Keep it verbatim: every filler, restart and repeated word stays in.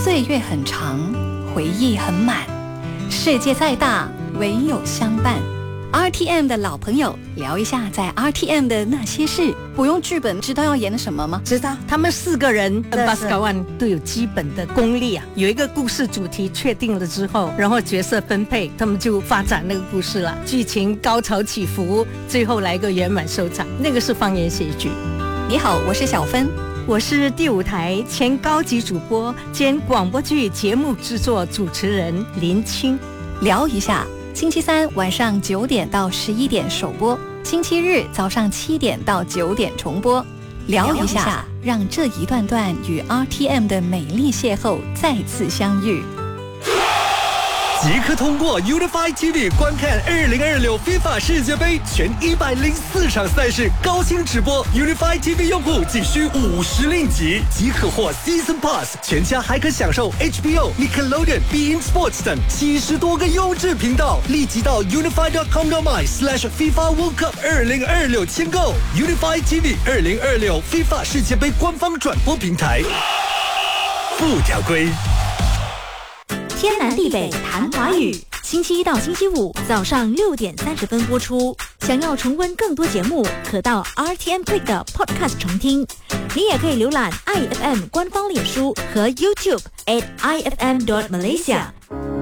岁月很长，回忆很满，世界再大，唯有相伴。R T M 的老朋友，聊一下在 R T M 的那些事。不用剧本，知道要演什么吗？ 知道。他们四个人跟巴斯卡万都有基本的功力啊。有一个故事主题确定了之后，然后角色分配，他们就发展那个故事了。剧情高潮起伏，最后来个圆满收场。那个是方言喜剧。 你好，我是小芬， 我是第五台前高级主播兼广播剧节目制作主持人林青。 聊一下。星期三晚上九点到十一点首播，星期日早上七点到九点重播。聊一下，让这一段段与 R T M 的美丽邂逅再次相遇。 即刻通过 Unify T V 观看二零二六 FIFA 世界杯全一百零四场赛事高清直播。Unify T V 用户仅需五十令吉，即可获 Season Pass， 全家还可享受 H B O、Nickelodeon、Bein Sports 等七十多个优质频道。立即到 unify dot com dot my slash FIFA World Cup 二零二六签购 Unify T V 二零二六 FIFA 世界杯官方转播平台。附条规。 天南地北谈华语，星期一到星期五早上六点三十分播出。想要重温更多节目，可到 R T M Play 的 Podcast 重听。你也可以浏览 I F M 官方脸书和 YouTube at I F M dot Malaysia。